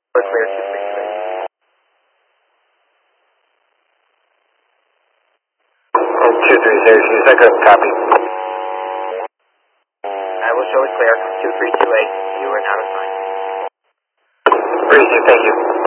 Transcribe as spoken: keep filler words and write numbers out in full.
Clear two three two eight. two three zero two, second, copy. I will show it clear. two three two eight. You are now assigned. Appreciate it, thank you.